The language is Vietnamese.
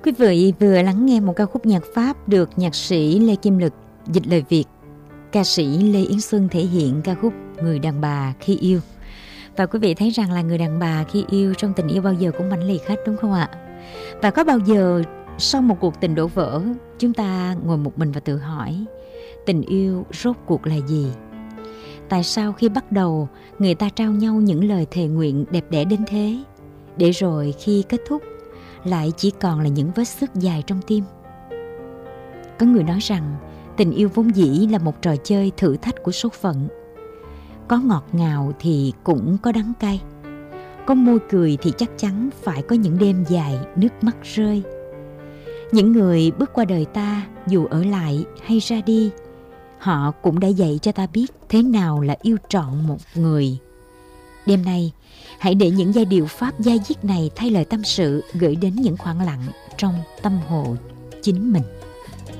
Quý vị vừa lắng nghe một ca khúc nhạc Pháp được nhạc sĩ Lê Kim Lực dịch lời Việt. Ca sĩ Lê Yến Xuân thể hiện ca khúc Người đàn bà khi yêu. Và quý vị thấy rằng là người đàn bà khi yêu trong tình yêu bao giờ cũng mãnh liệt hết, đúng không ạ? Và có bao giờ sau một cuộc tình đổ vỡ, chúng ta ngồi một mình và tự hỏi tình yêu rốt cuộc là gì? Tại sao khi bắt đầu người ta trao nhau những lời thề nguyện đẹp đẽ đến thế, để rồi khi kết thúc lại chỉ còn là những vết xước dài trong tim? Có người nói rằng tình yêu vốn dĩ là một trò chơi thử thách của số phận. Có ngọt ngào thì cũng có đắng cay. Có môi cười thì chắc chắn phải có những đêm dài nước mắt rơi. Những người bước qua đời ta, dù ở lại hay ra đi, họ cũng đã dạy cho ta biết thế nào là yêu trọn một người. Đêm nay, hãy để những giai điệu Pháp da diết này thay lời tâm sự gửi đến những khoảng lặng trong tâm hồn chính mình.